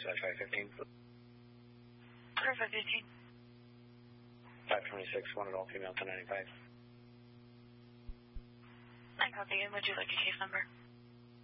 515. Perfect, 15. 526, one adult female, 1095. I copy. And would you like a case number?